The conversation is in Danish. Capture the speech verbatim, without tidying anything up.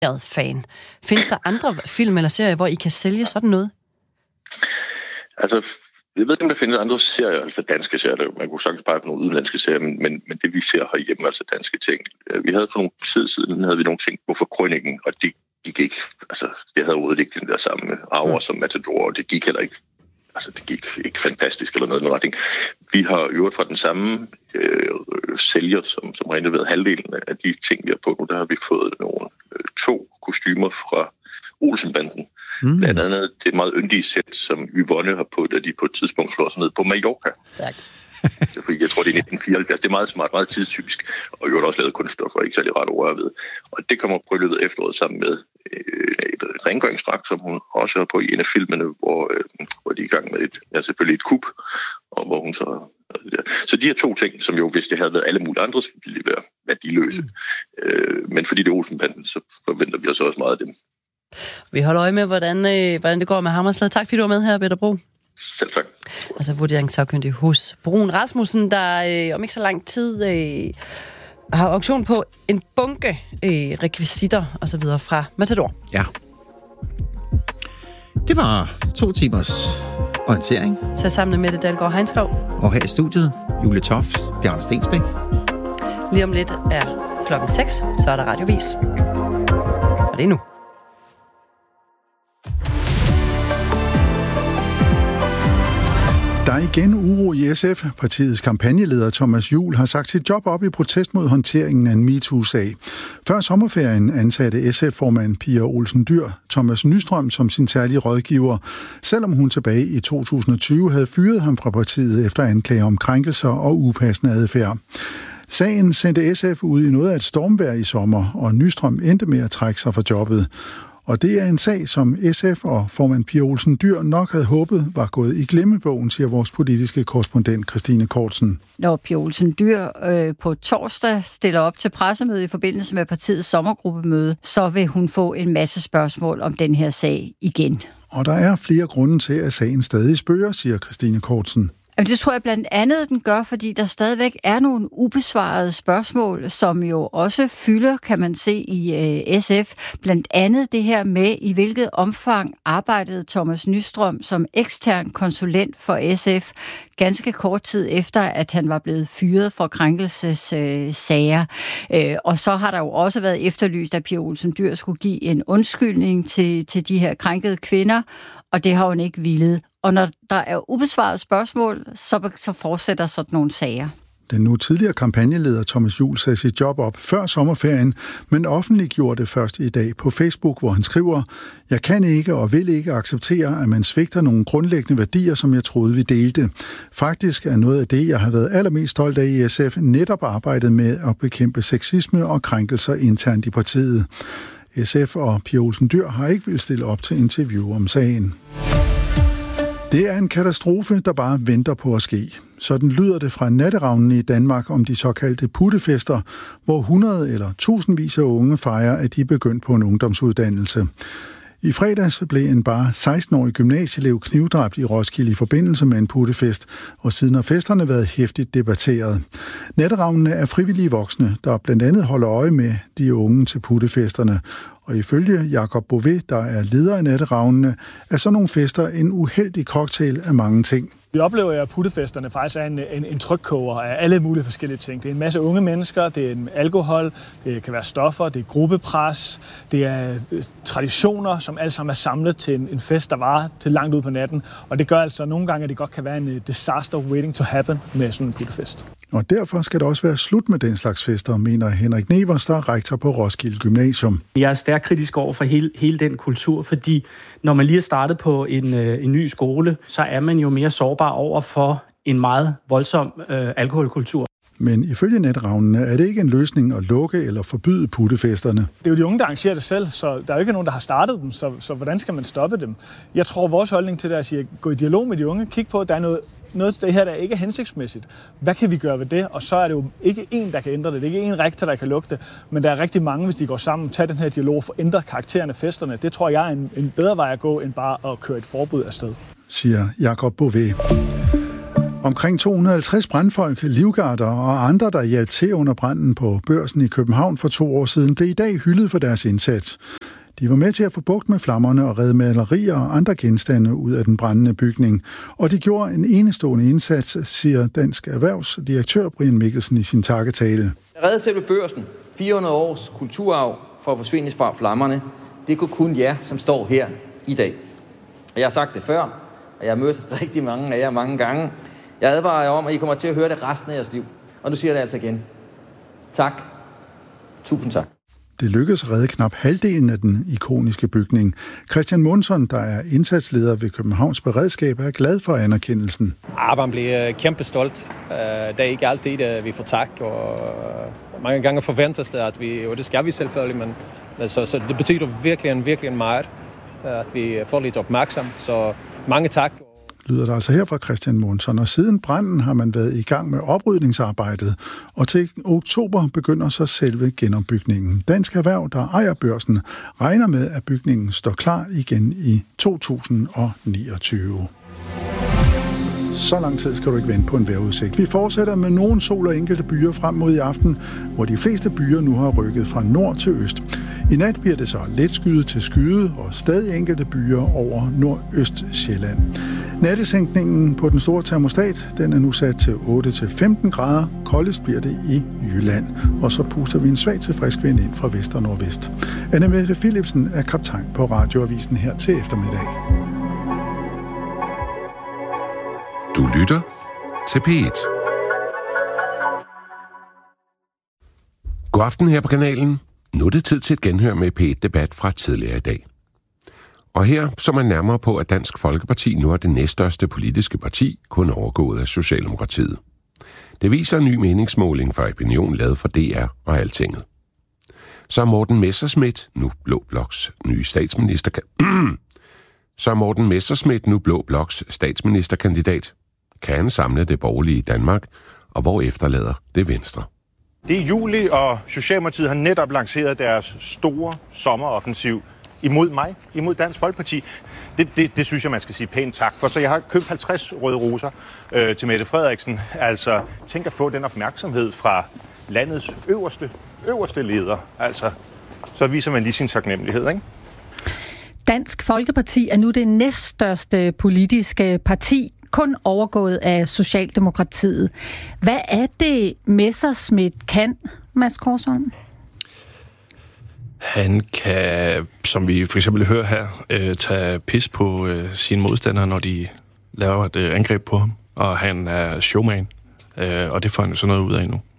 fan. Findes der andre film eller serier, hvor I kan sælge sådan noget? Altså, jeg ved ikke, om der findes andre serier, altså danske serier. Man kunne sagtens pege på nogle udenlandske serier, men, men, men det vi ser herhjemme, altså danske ting. Vi havde for nogle tid siden, havde vi nogle ting på Forkrønningen, og det gik ikke, altså, det havde overhovedet ikke den der samme arver som Matador, og det gik heller ikke, altså det gik ikke fantastisk eller noget i den retning. Vi har øvet fra den samme øh, sælger, som, som har indleveret halvdelen af de ting, vi har på nu. Der har vi fået nogle øh, to kostymer fra Olsenbanden. Mm. Blandt andet det meget yndige sæt, som Yvonne har på, da de på et tidspunkt slår sig ned på Mallorca. Stærkt. Jeg tror, det er nitten fireoghalvfjerds. Det er meget smart, meget tidstypisk. Og jo også lavet kunststoffer, ikke særlig ret ord ved. Og det kommer på i løbet af efteråret sammen med øh, et rengøringsdragt, som hun også har på i en af filmene, hvor, øh, hvor de er i gang med et, ja, selvfølgelig et kup, og hvor hun så... Ja. Så de her to ting, som jo, hvis det havde været alle mulige andre, så ville de være værdiløse. Mm. Øh, men fordi det er Olsenbanden, så forventer vi os også meget af dem. Vi holder øje med, hvordan, øh, hvordan det går med Hammerslag. Tak fordi du var med her, Peter Bro. Selv tak. Altså vurderingssagkyndig hos Brun Rasmussen, der øh, om ikke så lang tid øh, har auktion på en bunke øh, rekvisitter og så videre fra Matador. Ja. Det var to timers orientering. Så sammen med Mette Dalgaard Heinskov. Og her i studiet, Julie Toft, Bjarne Stensbæk. Lige om lidt er klokken seks, så er der radiovis. Og det er nu. Der er igen uro i S F. Partiets kampagneleder Thomas Juhl har sagt sit job op i protest mod håndteringen af en MeToo-sag. Før sommerferien ansatte S F-formand Pia Olsen Dyhr Thomas Nystrøm som sin særlige rådgiver, selvom hun tilbage i to tusind og tyve havde fyret ham fra partiet efter anklager om krænkelser og upassende adfærd. Sagen sendte S F ud i noget af et stormvejr i sommer, og Nystrøm endte med at trække sig fra jobbet. Og det er en sag, som S F og formand Pia Olsen Dyhr nok havde håbet var gået i glemmebogen, siger vores politiske korrespondent Christine Kortsen. Når Pia Olsen Dyhr øh, på torsdag stiller op til pressemøde i forbindelse med partiets sommergruppemøde, så vil hun få en masse spørgsmål om den her sag igen. Og der er flere grunde til, at sagen stadig spørger, siger Christine Kortsen. Jamen, det tror jeg blandt andet, den gør, fordi der stadigvæk er nogle ubesvarede spørgsmål, som jo også fylder, kan man se, i øh, S F. Blandt andet det her med, i hvilket omfang arbejdede Thomas Nystrøm som ekstern konsulent for S F, ganske kort tid efter, at han var blevet fyret for krænkelsessager. Øh, og så har der jo også været efterlyst, at Pia Olsen Dyhr skulle give en undskyldning til, til de her krænkede kvinder, og det har hun ikke villet. Og når der er ubesvarede spørgsmål, så, så fortsætter sådan nogle sager. Den nu tidligere kampagneleder Thomas Juhl sagde sit job op før sommerferien, men offentliggjorde det først i dag på Facebook, hvor han skriver: "Jeg kan ikke og vil ikke acceptere, at man svigter nogle grundlæggende værdier, som jeg troede, vi delte. Faktisk er noget af det, jeg har været allermest stolt af i S F, netop arbejdet med at bekæmpe sexisme og krænkelser internt i partiet." S F og Pia Olsen Dyhr har ikke vil stille op til interview om sagen. Det er en katastrofe, der bare venter på at ske. Sådan lyder det fra natteravnene i Danmark om de såkaldte puttefester, hvor hundrede eller tusindvis af unge fejrer, at de er begyndt på en ungdomsuddannelse. I fredags blev en bare seksten-årig gymnasieelev knivdræbt i Roskilde i forbindelse med en puttefest, og siden har festerne været hæftigt debatteret. Natteravnene er frivillige voksne, der blandt andet holder øje med de unge til puttefesterne. Og ifølge Jakob Bové, der er leder af natteravnene, er sådan nogle fester en uheldig cocktail af mange ting. Vi oplever, at puttefesterne faktisk er en, en, en trykkoger af alle mulige forskellige ting. Det er en masse unge mennesker, det er en alkohol, det kan være stoffer, det er gruppepres, det er traditioner, som alle sammen er samlet til en, en fest, der varer til langt ud på natten. Og det gør altså nogle gange, at det godt kan være en disaster waiting to happen med sådan en puttefest. Og derfor skal det også være slut med den slags fester, mener Henrik Nevers, der er rektor på Roskilde Gymnasium. Jeg er stærkt kritisk over for hele, hele den kultur, fordi når man lige er startet på en, en ny skole, så er man jo mere sårbar over for en meget voldsom øh, alkoholkultur. Men ifølge natteravnene er det ikke en løsning at lukke eller forbyde puttefesterne. Det er jo de unge, der arrangerer det selv, så der er jo ikke nogen, der har startet dem, så, så hvordan skal man stoppe dem? Jeg tror, vores holdning til det er at sige, gå i dialog med de unge, kig på, at der er noget, noget af det her, der ikke er hensigtsmæssigt. Hvad kan vi gøre ved det? Og så er det jo ikke én, der kan ændre det. Det er ikke én rektor, der kan lukke det, men der er rigtig mange, hvis de går sammen, tager den her dialog for at ændre karakteren af festerne. Det tror jeg er en, en bedre vej at gå, end bare at køre et forbud afsted, siger Jakob Bové. Omkring to hundrede og halvtreds brandfolk, livgarder og andre, der hjalp til under branden på Børsen i København for to år siden, blev i dag hyldet for deres indsats. De var med til at få bugt med flammerne og redde malerier og andre genstande ud af den brændende bygning. Og de gjorde en enestående indsats, siger Dansk Erhvervs direktør Brian Mikkelsen i sin takketale. Redde selve Børsen, fire hundrede års kulturarv for at forsvinde fra flammerne, det kunne kun jer, som står her i dag. Og jeg har sagt det før, og jeg har mødt rigtig mange af jer mange gange. Jeg advarer jer om, at I kommer til at høre det resten af jeres liv. Og nu siger jeg det altså igen. Tak. Tusind tak. Det lykkedes at redde knap halvdelen af den ikoniske bygning. Christian Monsson, der er indsatsleder ved Københavns Beredskab, er glad for anerkendelsen. Ja, man bliver kæmpe stolt. Det er ikke altid, at vi får tak, og mange gange forventes det, at vi, og det skal vi selvfølgelig, men altså, så det betyder virkelig, virkelig meget, at vi får lidt opmærksom. Så mange tak. Lyder der altså her fra Christian Monsson, og siden branden har man været i gang med oprydningsarbejdet, og til oktober begynder så selve genopbygningen. Dansk Erhverv, der ejer Børsen, regner med, at bygningen står klar igen i to tusind og niogtyve. Så lang tid skal du ikke vente på en vejrudsigt. Vi fortsætter med nogle sol og enkelte byer frem mod i aften, hvor de fleste byer nu har rykket fra nord til øst. I nat bliver det så let skyet til skyde og stadig enkelte byer over Nordøst-Sjælland. Nattesænkningen på den store termostat, den er nu sat til otte til femten grader. Koldest bliver det i Jylland. Og så puster vi en svag til frisk vind ind fra vest og nordvest. Anne-Mette Philipsen er kaptajn på Radioavisen her til eftermiddag. Du lytter til P et. God aften her på kanalen. Nu er det tid til et genhør med P et-debat fra tidligere i dag. Og her så man nærmere på, at Dansk Folkeparti nu er det næststørste politiske parti, kun overgået af Socialdemokratiet. Det viser en ny meningsmåling fra Opinion lavet for D R og Altinget. Så er Morten Messerschmidt, nu Blå Bloks nye statsminister... så er Morten Messerschmidt, nu Blå Bloks statsministerkandidat. Kan han samle det borgerlige i Danmark, og hvor efterlader det Venstre? Det er juli, og Socialdemokratiet har netop lanceret deres store sommeroffensiv imod mig, imod Dansk Folkeparti. Det, det, det synes jeg, man skal sige pænt tak for. Så jeg har købt halvtreds røde roser øh, til Mette Frederiksen. Altså, tænk at få den opmærksomhed fra landets øverste, øverste leder. Altså, så viser man lige sin taknemmelighed, ikke? Dansk Folkeparti er nu det næststørste politiske parti, kun overgået af Socialdemokratiet. Hvad er det, Messerschmidt kan, Mads Korsholm? Han kan, som vi for eksempel hører her, øh, tage pis på øh, sine modstandere, når de laver et øh, angreb på ham. Og han er showman, øh, og det får han jo sådan noget ud af nu.